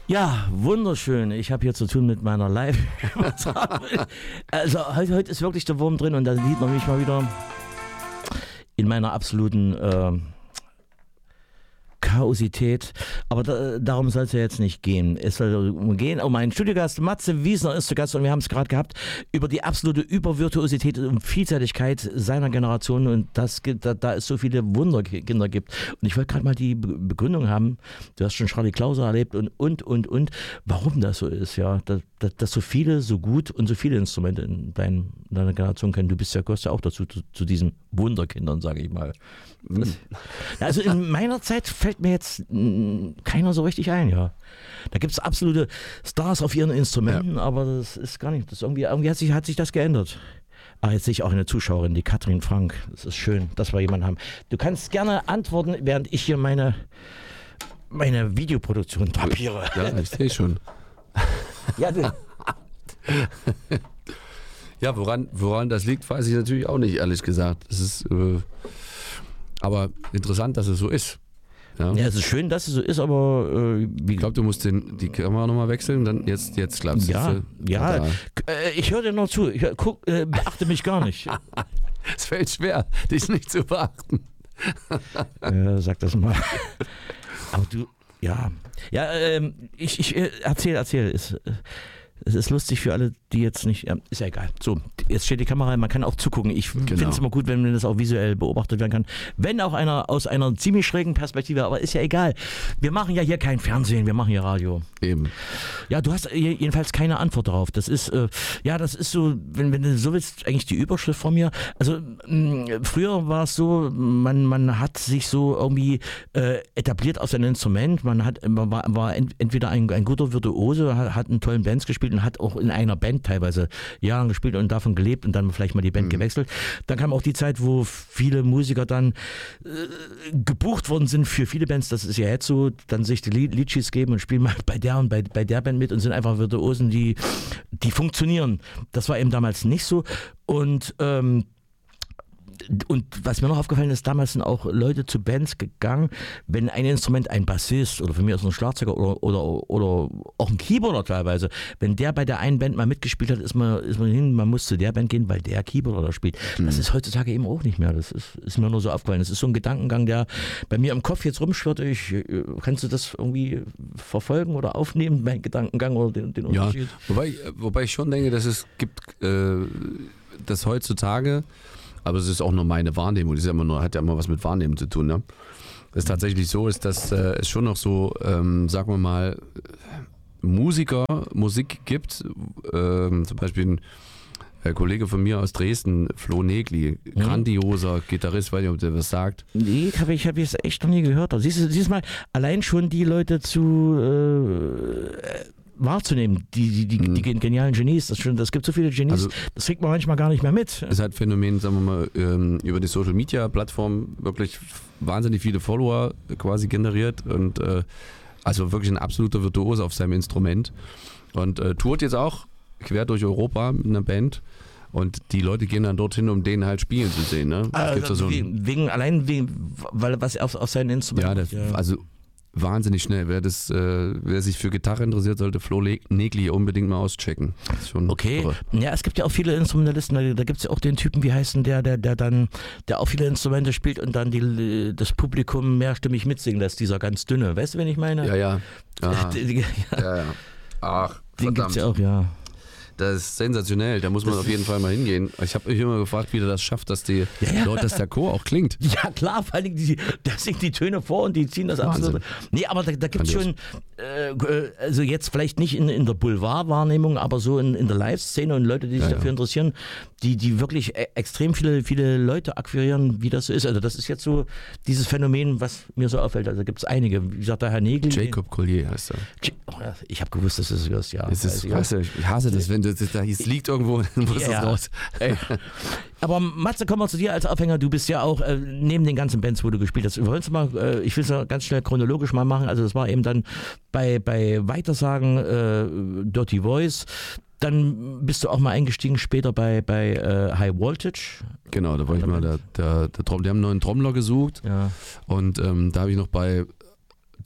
Ja, wunderschön. Ich habe hier zu tun mit meiner Live. Also heute ist wirklich der Wurm drin und da sieht man mich mal wieder in meiner absoluten Chaosität. Aber darum soll es ja jetzt nicht gehen. Es soll gehen um meinen Studiogast Matze Wiesner ist zu Gast und wir haben es gerade gehabt über die absolute Übervirtuosität und Vielseitigkeit seiner Generation und da es so viele Wunderkinder gibt. Und ich wollte gerade mal die Begründung haben, du hast schon Charlie Klauser erlebt und warum das so ist, ja, dass so viele so gut und so viele Instrumente in deiner Generation können. Du gehörst ja auch dazu, zu diesen Wunderkindern, sage ich mal. Also in meiner Zeit fällt mir jetzt keiner so richtig ein, ja. Da gibt es absolute Stars auf ihren Instrumenten, aber das ist gar nicht, irgendwie hat sich das geändert. Ah, jetzt sehe ich auch eine Zuschauerin, die Katrin Frank. Das ist schön, dass wir jemanden haben. Du kannst gerne antworten, während ich hier meine Videoproduktion papiere. Ja, ich sehe schon. Ja, du. Ja, woran das liegt, weiß ich natürlich auch nicht, ehrlich gesagt. Es ist aber interessant, dass es so ist. Ja, es ist schön, dass es so ist, aber ich glaube, du musst die Kamera nochmal wechseln, dann jetzt klappt es. Ja, ich höre dir noch zu. Beachte mich gar nicht. Es fällt schwer, dich nicht zu beachten. Sag das mal. Aber du, ja. Ja, ich erzähl. Es ist lustig für alle, die jetzt nicht, ist ja egal. So, jetzt steht die Kamera, man kann auch zugucken. Ich finde es immer gut, wenn das auch visuell beobachtet werden kann. Wenn auch einer aus einer ziemlich schrägen Perspektive, aber ist ja egal. Wir machen ja hier kein Fernsehen, wir machen hier Radio. Eben. Ja, du hast jedenfalls keine Antwort darauf. Das ist, das ist so, wenn du so willst, eigentlich die Überschrift von mir. Also, früher war es so, man hat sich so irgendwie etabliert auf sein Instrument. Man war entweder ein guter Virtuose, hat in tollen Bands gespielt und hat auch in einer Band teilweise Jahre gespielt und davon gelebt und dann vielleicht mal die Band gewechselt. Dann kam auch die Zeit, wo viele Musiker dann gebucht worden sind für viele Bands, das ist ja jetzt so, dann sich die Liedsheets geben und spielen mal bei der und bei der Band mit und sind einfach Virtuosen, die funktionieren. Das war eben damals nicht so und was mir noch aufgefallen ist, damals sind auch Leute zu Bands gegangen, wenn ein Instrument, ein Bassist oder für mich aus ein Schlagzeuger oder auch ein Keyboarder teilweise, wenn der bei der einen Band mal mitgespielt hat, ist man hin, man muss zu der Band gehen, weil der Keyboarder da spielt. Das ist heutzutage eben auch nicht mehr. Das ist mir nur so aufgefallen. Das ist so ein Gedankengang, der bei mir im Kopf jetzt rumschwirrt. Kannst du das irgendwie verfolgen oder aufnehmen, mein Gedankengang oder den Unterschied? Ja, wobei ich schon denke, dass es gibt, dass heutzutage, aber es ist auch nur meine Wahrnehmung, das ist hat ja immer was mit Wahrnehmen zu tun, ne? Es tatsächlich so ist, dass es schon noch so, sagen wir mal, Musik gibt, zum Beispiel ein Kollege von mir aus Dresden, Flo Negli, grandioser Gitarrist, weiß nicht, ob der was sagt. Nee, habe ich jetzt echt noch nie gehört. Also, siehst du mal, allein schon die Leute wahrzunehmen, die genialen Genies, das gibt so viele Genies, also, das kriegt man manchmal gar nicht mehr mit. Es hat Phänomen, sagen wir mal, über die Social Media Plattform wirklich wahnsinnig viele Follower quasi generiert und also wirklich ein absoluter Virtuose auf seinem Instrument und tourt jetzt auch quer durch Europa mit einer Band. Und die Leute gehen dann dorthin, um den halt spielen zu sehen. Ne? Weil was auf seinen Instrumenten. Also wahnsinnig schnell. Wer sich für Gitarre interessiert, sollte Flo Negli unbedingt mal auschecken. Okay. Irre. Ja, es gibt ja auch viele Instrumentalisten. Da gibt es ja auch den Typen, wie heißt denn der auch viele Instrumente spielt und dann das Publikum mehrstimmig mitsingen lässt. Dieser ganz dünne. Weißt du, wen ich meine? Ja. Ja. Ach, den gibt's ja auch, ja. Das ist sensationell, da muss man auf jeden Fall mal hingehen. Ich habe mich immer gefragt, wie der das schafft, dass dass der Chor auch klingt. Ja klar, vor allem da singen die Töne vor und die ziehen das absolut. Nee, aber da gibt es schon, also jetzt vielleicht nicht in der Boulevardwahrnehmung, aber so in der Live-Szene und Leute, die sich dafür interessieren, die wirklich extrem viele Leute akquirieren, wie das so ist. Also das ist jetzt so dieses Phänomen, was mir so auffällt. Also gibt es einige, wie gesagt, der Herr Negel. Jacob Collier heißt er. Ich habe gewusst, dass es wirst, ja. Ich hasse das, wenn es liegt irgendwo, dann muss das raus. Aber Matze, kommen wir zu dir als Aufhänger. Du bist ja auch neben den ganzen Bands, wo du gespielt hast. Ich will es mal ganz schnell chronologisch mal machen. Also das war eben dann bei Weitersagen Dirty Voice. Dann bist du auch mal eingestiegen später bei High Voltage. Genau, da war ich mal die haben einen neuen Trommler gesucht. Ja. Und da habe ich noch bei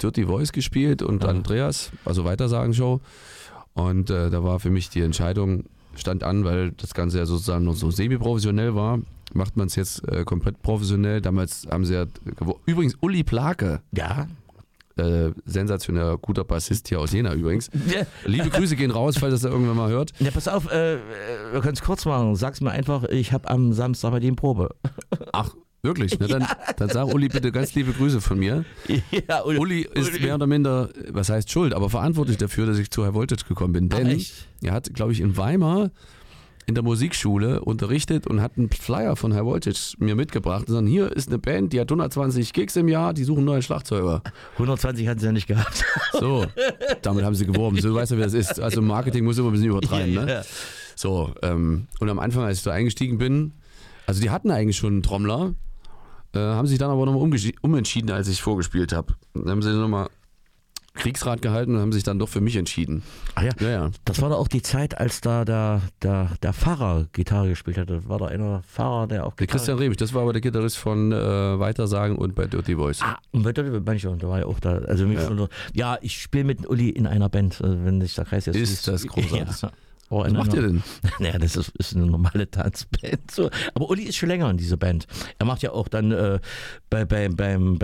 Dirty Voice gespielt und Andreas, also Weitersagen-Show. Und da war für mich die Entscheidung, stand an, weil das Ganze ja sozusagen noch so semi-professionell war. Macht man es jetzt komplett professionell. Damals haben sie ja, übrigens Uli Plake. Ja. Sensationeller, guter Bassist hier aus Jena übrigens. Ja. Liebe Grüße gehen raus, falls das irgendwann mal hört. Ja, pass auf, wir können es kurz machen. Sag's mir einfach, ich habe am Samstag bei dir Probe. Ach, wirklich? Na, dann sag Uli bitte ganz liebe Grüße von mir. Ja, Uli ist mehr oder minder, was heißt schuld, aber verantwortlich dafür, dass ich zu High Voltage gekommen bin. Denn er hat, glaube ich, in Weimar in der Musikschule unterrichtet und hat einen Flyer von High Voltage mir mitgebracht und sagen, hier ist eine Band, die hat 120 Gigs im Jahr, die suchen einen neuen Schlagzeuger. 120 hatten sie ja nicht gehabt. So, damit haben sie geworben. So, du weißt ja, wie das ist. Also Marketing muss immer ein bisschen übertreiben. Ne? Ja. So, und am Anfang, als ich da eingestiegen bin, also die hatten eigentlich schon einen Trommler, haben sich dann aber nochmal umentschieden, als ich vorgespielt habe. Dann haben sie nochmal Kriegsrat gehalten und haben sich dann doch für mich entschieden. Ach ja. Das war doch auch die Zeit, als da der Pfarrer Gitarre gespielt hat. Das war da einer Pfarrer, der auch Gitarre... Der Christian Remich, das war aber der Gitarrist von Weitersagen und bei Dirty Voice. Und bei Dirty Voice, da war ja auch da. Also ich spiele mit Uli in einer Band, wenn sich der Kreis jetzt... Ist das großartig. Ja. Was macht ihr denn? Naja, das ist eine normale Tanzband. So. Aber Uli ist schon länger in dieser Band. Er macht ja auch dann beim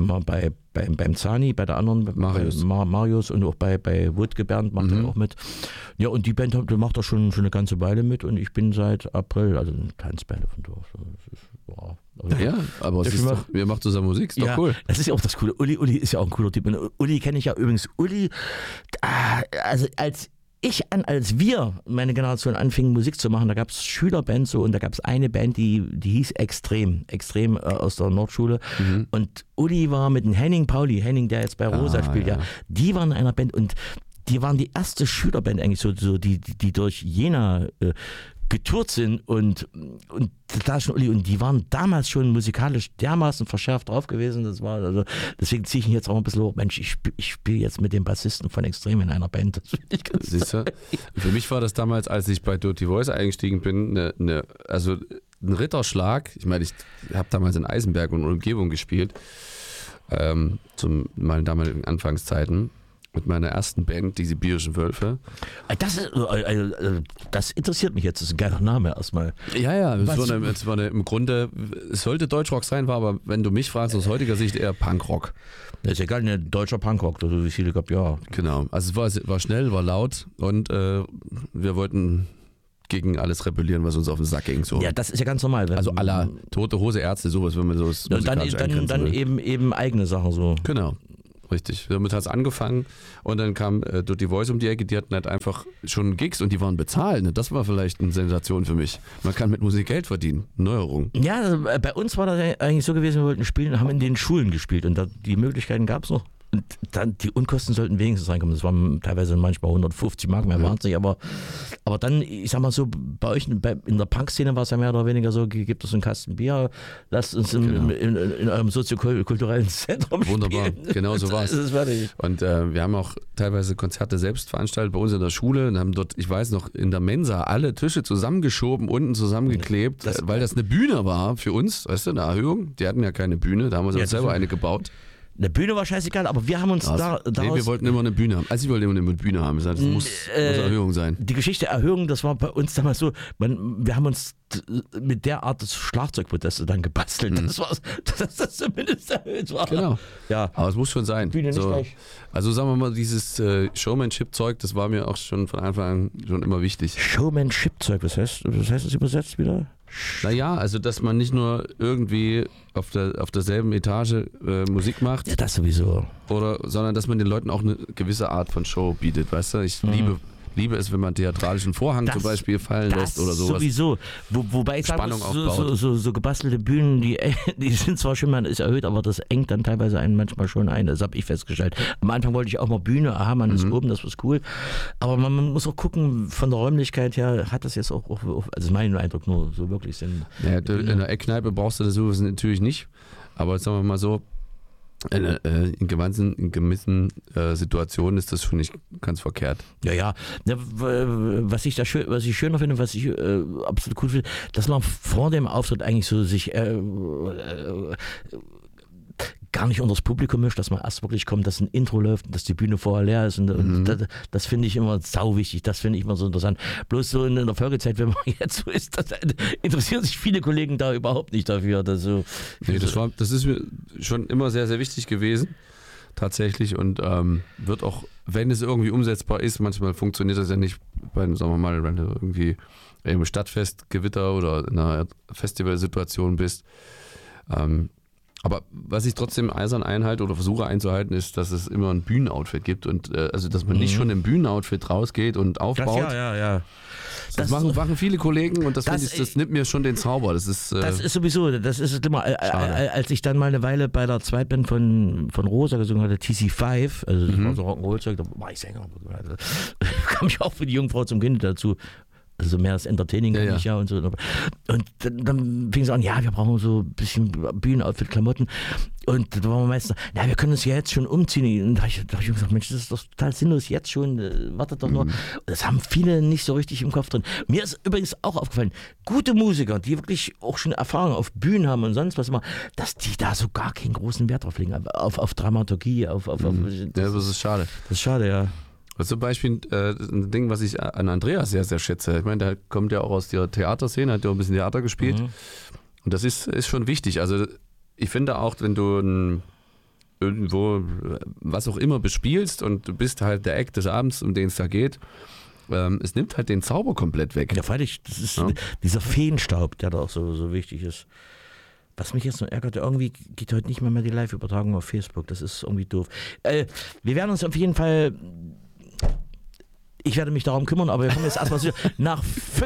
Zani, bei der anderen Marius und auch bei Wutke Bernd macht er auch mit. Ja, und die Band macht er schon eine ganze Weile mit und ich bin seit April, also eine Tanzband von Dorf. Ja, aber wir machen zusammen Musik, ist doch cool. Das ist ja auch das Coole. Uli ist ja auch ein cooler Typ. Und Uli kenne ich ja übrigens. Also als wir, meine Generation, anfingen Musik zu machen, da gab es Schülerbands so und da gab es eine Band, die hieß Extrem aus der Nordschule und Uli war mit dem Henning, der jetzt bei Rosa spielt, die waren in einer Band und die waren die erste Schülerband eigentlich so die durch Jena getourt sind und da schon Uli und die waren damals schon musikalisch dermaßen verschärft drauf gewesen, das war also deswegen ziehe ich ihn jetzt auch ein bisschen hoch. Mensch, ich spiele jetzt mit dem Bassisten von Extrem in einer Band. Das finde ich ganz Siehst du? Für mich war das damals, als ich bei Dirty Voice eingestiegen bin, ein Ritterschlag. Ich meine, ich habe damals in Eisenberg und Umgebung gespielt, zu meinen damaligen Anfangszeiten. Mit meiner ersten Band, die Sibirischen Wölfe. Das interessiert mich jetzt, das ist ein geiler Name erstmal. Ja, es war im Grunde, es sollte Deutschrock sein, war aber, wenn du mich fragst, aus heutiger Sicht eher Punkrock. Das ist egal, ein deutscher Punkrock, also wie viele gab, ja. Genau, also es war schnell, war laut und wir wollten gegen alles rebellieren, was uns auf den Sack ging. So. Ja, das ist ja ganz normal. Also à la Tote Hose, Ärzte, sowas, wenn man so musikalisch dann eben eigene Sachen so. Genau. Richtig, damit hat es angefangen und dann kam Dirty Voice um die Ecke, die hatten halt einfach schon Gigs und die waren bezahlt. Ne? Das war vielleicht eine Sensation für mich. Man kann mit Musik Geld verdienen, Neuerung. Ja, also bei uns war das eigentlich so gewesen, wir wollten spielen und haben in den Schulen gespielt und die Möglichkeiten gab es noch. Und dann die Unkosten sollten wenigstens reinkommen. Das waren teilweise manchmal 150 Mark, mehr waren es nicht. Aber dann, ich sag mal so, bei euch in der Punk-Szene war es ja mehr oder weniger so, gibt es einen Kasten Bier, lasst uns in eurem soziokulturellen Zentrum Wunderbar, spielen. Genau so war es. Das ist fertig. Und wir haben auch teilweise Konzerte selbst veranstaltet bei uns in der Schule und haben dort, ich weiß noch, in der Mensa alle Tische zusammengeschoben, unten zusammengeklebt, weil das eine Bühne war für uns, weißt du, eine Erhöhung. Die hatten ja keine Bühne, da haben wir uns selber eine gebaut. Eine Bühne war scheißegal, aber wir haben uns daraus... Nee, wir wollten immer eine Bühne haben. Also ich wollte immer eine Bühne haben. Das muss eine Erhöhung sein. Die Geschichte der Erhöhung, das war bei uns damals so, wir haben uns mit der Art des Schlagzeugprotestes dann gebastelt. Das war, dass das zumindest erhöht war. Genau. Ja. Aber es muss schon sein. Bühne nicht gleich. Also sagen wir mal, dieses Showmanship-Zeug, das war mir auch schon von Anfang an schon immer wichtig. Showmanship-Zeug, was heißt das übersetzt wieder? Naja, also dass man nicht nur irgendwie auf derselben Etage Musik macht. Ja, das sowieso. Sondern dass man den Leuten auch eine gewisse Art von Show bietet, weißt du? Ich liebe es, wenn man theatralischen Vorhang zum Beispiel fallen lässt oder sowas. Sowieso. Wobei ich sage, so gebastelte Bühnen, die sind zwar schön, man ist erhöht, aber das engt dann teilweise einen manchmal schon ein. Das habe ich festgestellt. Am Anfang wollte ich auch mal Bühne, man ist oben, das ist cool. Aber man muss auch gucken, von der Räumlichkeit her hat das jetzt auch also mein Eindruck nur so wirklich Sinn. Ja, in der Eckkneipe brauchst du das sowas natürlich nicht. Aber sagen wir mal so, in gewissen Situationen ist das schon nicht ganz verkehrt. Ja. Was ich schöner finde, was ich absolut cool finde, dass man vor dem Auftritt eigentlich so sich gar nicht unter das Publikum mischt, dass man erst wirklich kommt, dass ein Intro läuft und dass die Bühne vorher leer ist. Und das finde ich immer sau wichtig. Das finde ich immer so interessant. Bloß so in der Folgezeit, wenn man jetzt so ist, interessieren sich viele Kollegen da überhaupt nicht dafür. Das ist mir schon immer sehr, sehr wichtig gewesen. Tatsächlich. Und wird auch, wenn es irgendwie umsetzbar ist, manchmal funktioniert das ja nicht, sagen wir mal, wenn du irgendwie im Stadtfest, Gewitter oder in einer Festivalsituation bist. Aber was ich trotzdem eisern einhalte oder versuche einzuhalten, ist, dass es immer ein Bühnenoutfit gibt und also dass man nicht schon im Bühnenoutfit rausgeht und aufbaut. Ja. Das machen viele Kollegen und das nimmt mir schon den Zauber. Das ist sowieso, das ist immer, als ich dann mal eine Weile bei der Zweitband von Rosa gesungen hatte, TC5, also das war so Rock'n'Roll-Zeug, da war ich Sänger, da kam ich auch für die Jungfrau zum Kind dazu. Also mehr das Entertaining kann ich ja und so. Und dann fing es an, ja, wir brauchen so ein bisschen Bühnenoutfit, Klamotten. Und da waren wir meistens, ja, wir können uns ja jetzt schon umziehen. Und da habe ich gesagt, Mensch, das ist doch total sinnlos, jetzt schon, wartet doch nur. Und das haben viele nicht so richtig im Kopf drin. Mir ist übrigens auch aufgefallen, gute Musiker, die wirklich auch schon Erfahrung auf Bühnen haben und sonst was immer, dass die da so gar keinen großen Wert drauf legen. Auf Dramaturgie, das ist schade. Das ist schade, ja. Zum Beispiel ein Ding, was ich an Andreas sehr, sehr schätze. Ich meine, der kommt ja auch aus der Theaterszene, hat ja auch ein bisschen Theater gespielt. Und das ist schon wichtig. Also ich finde auch, wenn du irgendwo was auch immer bespielst und du bist halt der Act des Abends, um den es da geht, es nimmt halt den Zauber komplett weg. Ja, freilich, das ist dieser Feenstaub, der da auch so wichtig ist. Was mich jetzt noch ärgert, irgendwie geht heute nicht mehr die Live-Übertragung auf Facebook. Das ist irgendwie doof. Wir werden uns auf jeden Fall... Ich werde mich darum kümmern, aber wir kommen jetzt erstmal nach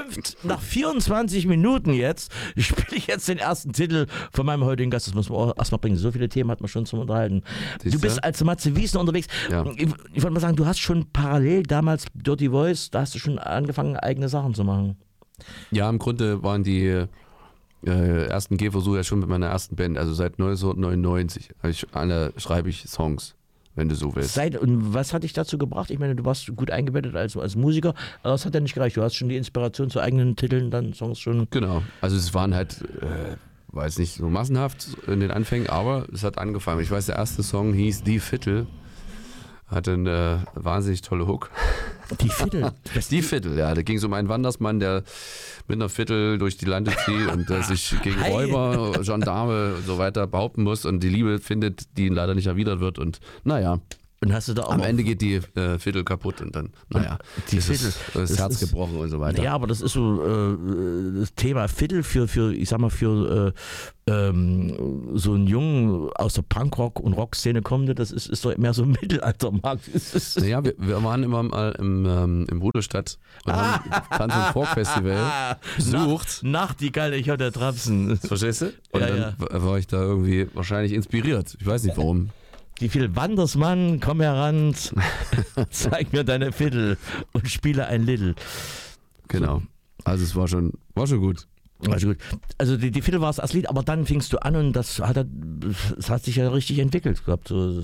24 Minuten jetzt spiele ich jetzt den ersten Titel von meinem heutigen Gast. Das muss man auch erstmal bringen. So viele Themen hat man schon zum Unterhalten. Du bist als Matze Wiesner unterwegs. Ja. Ich wollte mal sagen, du hast schon parallel damals Dirty Voice, da hast du schon angefangen, eigene Sachen zu machen. Ja, im Grunde waren die ersten Gehversuche ja schon mit meiner ersten Band. Also seit 1999 schreibe ich Songs. Wenn du so willst. Und was hat dich dazu gebracht? Ich meine, du warst gut eingebettet als Musiker, aber das hat ja nicht gereicht. Du hast schon die Inspiration zu eigenen Titeln, dann Songs schon. Genau, also es waren halt, war jetzt nicht so massenhaft in den Anfängen, aber es hat angefangen. Ich weiß, der erste Song hieß Die Viertel, hatte eine wahnsinnig tolle Hook. Die Viertel? Die Viertel, ja. Da ging es um einen Wandersmann, der mit einer Viertel durch die Lande zieht und sich gegen Räuber, Gendarme und so weiter behaupten muss und die Liebe findet, die ihn leider nicht erwidert wird und naja. Und hast du da auch am Ende geht die Viertel kaputt und dann, naja, die Viertel, das Herz gebrochen und so weiter. Ja, aber das ist so das Thema Viertel für ich sag mal, für so einen Jungen aus der Punkrock- und Rockszene kommende, das ist doch mehr so ein Mittelaltermarkt. Naja, wir waren immer mal im Ruderstadt und haben Tanz- und Folk-Festival besucht. Nachtigall, ich hatte Trapsen. Verstehst du? Und dann war ich da irgendwie wahrscheinlich inspiriert. Ich weiß nicht warum. Die viel Wandersmann, komm heran, zeig mir deine Fiddle und spiele ein Little. Genau. Also es war schon gut. Also die Fiddle war es als Lied, aber dann fingst du an und das hat sich ja richtig entwickelt gehabt. Also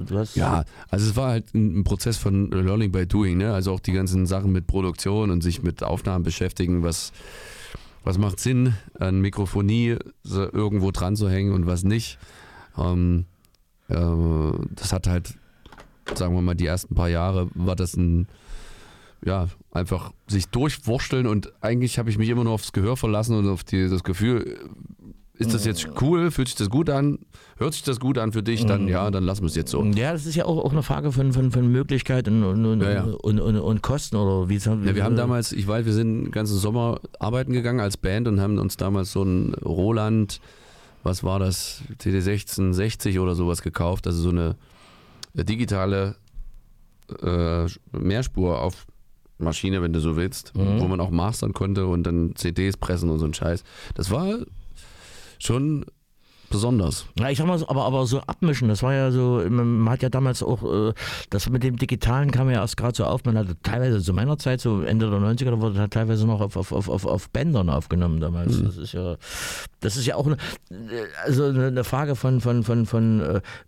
es war halt ein Prozess von Learning by Doing, ne? Also auch die ganzen Sachen mit Produktion und sich mit Aufnahmen beschäftigen, was macht Sinn, an Mikrofonie irgendwo dran zu hängen und was nicht. Das hat halt, sagen wir mal, die ersten paar Jahre war das einfach sich durchwursteln und eigentlich habe ich mich immer nur aufs Gehör verlassen und auf das Gefühl, ist das jetzt cool, fühlt sich das gut an, hört sich das gut an für dich, dann lassen wir es jetzt so. Ja, das ist ja auch eine Frage von Möglichkeit und Kosten oder wie wir haben damals, wir sind den ganzen Sommer arbeiten gegangen als Band und haben uns damals so ein Roland, was war das, TD1660 oder sowas gekauft, also so eine digitale Mehrspur auf Maschine, wenn du so willst, wo man auch mastern konnte und dann CDs pressen und so ein Scheiß. Das war schon besonders. Ja, ich sag mal, aber so abmischen, das war ja so, man hat ja damals auch, das mit dem Digitalen kam ja erst gerade so auf, man hat teilweise zu meiner Zeit, so Ende der 90er, da wurde halt teilweise noch auf Bändern aufgenommen damals. Das ist ja auch eine Frage von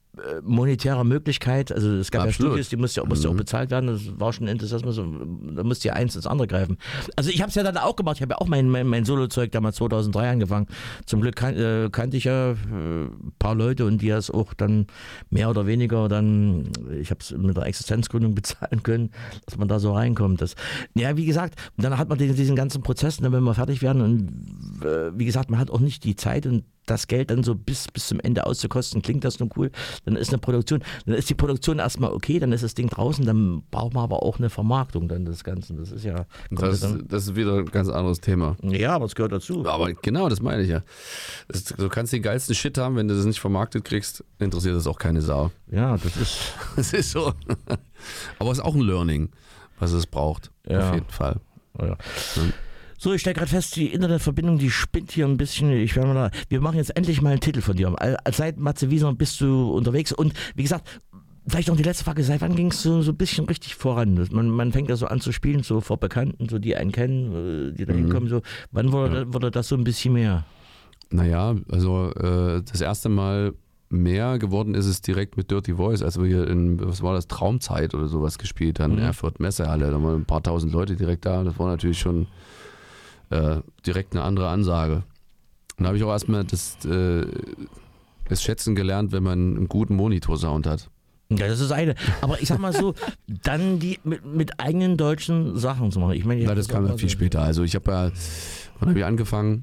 monetärer Möglichkeit. Also es gab Absolut. ja Studios, die musste auch bezahlt werden. Das war schon Enthusiasmus. Da musste ja eins ins andere greifen. Also ich habe es ja dann auch gemacht. Ich habe ja auch mein Solo-Zeug damals 2003 angefangen. Zum Glück kannte ich ja ein paar Leute und die das auch dann mehr oder weniger dann, ich habe es mit der Existenzgründung bezahlen können, dass man da so reinkommt. Ja, wie gesagt, dann hat man diesen ganzen Prozess, wenn wir fertig werden und wie gesagt, man hat auch nicht die Zeit und das Geld dann so bis zum Ende auszukosten, klingt das nur cool, dann ist die Produktion erstmal okay, dann ist das Ding draußen, dann braucht man aber auch eine Vermarktung dann des Ganzen, das ist ja... Das ist wieder ein ganz anderes Thema. Ja, aber es gehört dazu. Aber genau, das meine ich ja. Du kannst den geilsten Shit haben, wenn du das nicht vermarktet kriegst, interessiert das auch keine Sau. Ja, das ist... Das ist so. Aber es ist auch ein Learning, was es braucht, auf jeden Fall. Ja. So, ich stelle gerade fest, die Internetverbindung, die spinnt hier ein bisschen. Wir machen jetzt endlich mal einen Titel von dir. Seit Matze Wiesner bist du unterwegs und wie gesagt, vielleicht noch die letzte Frage, seit wann ging es so ein bisschen richtig voran? Man fängt ja so an zu spielen, so vor Bekannten, so die einen kennen, die da hinkommen. So. Wann wurde das so ein bisschen mehr? Naja, also das erste Mal mehr geworden ist es direkt mit Dirty Voice, als wir hier was war das, Traumzeit oder sowas gespielt haben, in Erfurt Messehalle. Da waren ein paar tausend Leute direkt da. Das war natürlich schon direkt eine andere Ansage. Und da habe ich auch erstmal das Schätzen gelernt, wenn man einen guten Monitorsound hat. Ja, das ist eine. Aber ich sag mal so, dann die mit eigenen deutschen Sachen zu machen. Ich meine, das kam viel später. Also ich habe wann habe ich angefangen?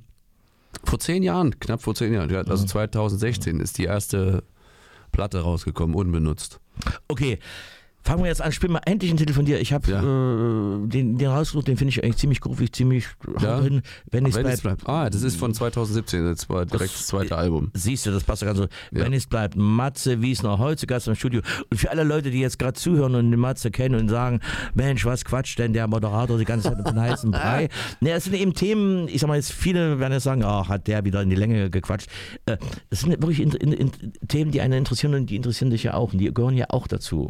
Knapp vor 10 Jahren. Also 2016 ist die erste Platte rausgekommen, unbenutzt. Okay. Fangen wir jetzt an, spielen wir endlich einen Titel von dir. Ich habe den rausgesucht, den finde ich eigentlich ziemlich groovig, ziemlich hin, wenn es bleibt. Das ist von 2017, das war direkt das zweite Album. Siehst du, das passt ja ganz so. Wenn es bleibt, Matze Wiesner, heute zu Gast im Studio. Und für alle Leute, die jetzt gerade zuhören und den Matze kennen und sagen, Mensch, was quatscht denn der Moderator die ganze Zeit mit dem heißen Brei? Es sind eben Themen, ich sag mal jetzt, viele werden jetzt sagen, hat der wieder in die Länge gequatscht. Das sind wirklich Themen, die einen interessieren und die interessieren dich ja auch und die gehören ja auch dazu.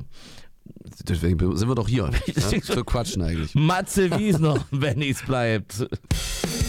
Deswegen sind wir doch hier, zu quatschen eigentlich. Matze Wiesner, wenn es bleibt.